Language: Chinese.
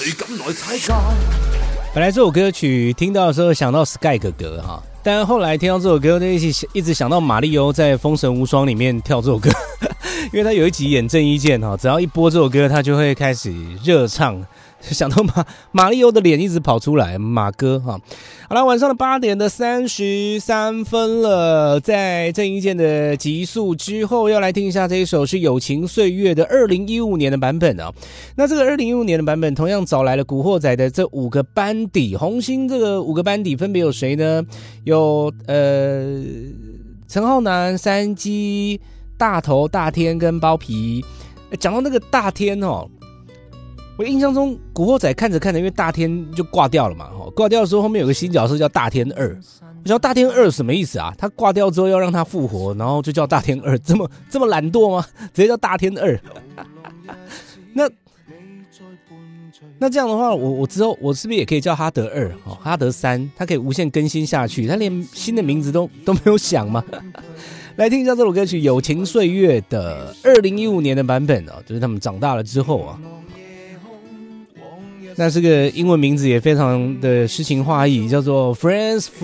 谁敢来踩界？ 本来这首歌曲听到的时候想到 Sky 哥哥哈，但后来听到这首歌，就一直想到马里欧在《封神无双》里面跳这首歌，因为他有一集演郑伊健哈，只要一播这首歌，他就会开始热唱。想到马里欧的脸一直跑出来，马哥哈。好了，晚上的8点的33分了，在郑伊健的极速之后，要来听一下这一首是《友情岁月》的2015年的版本啊。那这个2015年的版本同样找来了古惑仔的这5个班底，红星这个5个班底分别有谁呢？有陈浩南、山鸡、大头、大天跟包皮。讲到那个大天哦。我印象中，古惑仔看着看着，因为大天就挂掉了嘛，挂掉的时候后面有个新角色叫大天2，我想大天2什么意思啊？他挂掉之后要让他复活，然后就叫大天2，这么懒惰吗？直接叫大天2。那这样的话，我之后我是不是也可以叫哈德2、哈德3？他可以无限更新下去，他连新的名字都没有想吗？来听一下这首歌曲《友情岁月》的2015年的版本啊，就是他们长大了之后啊。那这个英文名字也非常的诗情画意，叫做 Friends